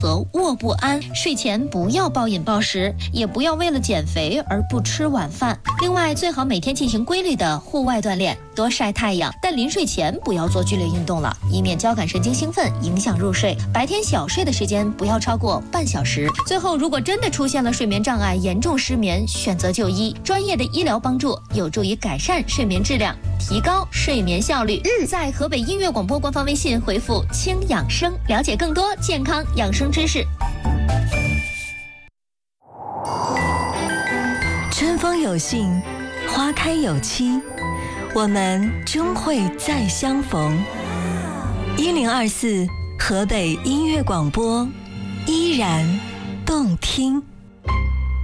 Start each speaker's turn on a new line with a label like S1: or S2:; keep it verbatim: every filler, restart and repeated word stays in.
S1: 和卧不安，睡前不要暴饮暴食，也不要为了减肥而不吃晚饭。另外，最好每天进行规律的户外锻炼，多晒太阳，但临睡前不要做剧烈运动了，以免交感神经兴奋影响入睡。白天小睡的时间不要超过半小时。最后，如果真的出现了睡眠障碍、严重失眠，选择就医，专业的医疗帮助有助于改善睡眠质量，提高睡眠效率。嗯，在河北音乐广播官方微信回复“轻养生”，了解更多健康养生知识。
S2: 春风有信，花开有期，我们终会再相逢。一零二四河北音乐广播，依然动听。